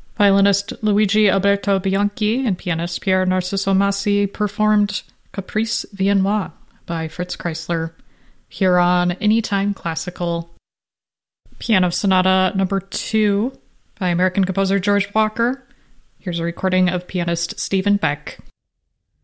Violinist Luigi Alberto Bianchi and pianist Pier Narciso Massi performed Caprice Viennois by Fritz Kreisler here on Anytime Classical. Piano Sonata Number 2 by American composer George Walker. Here's a recording of pianist Stephen Beck.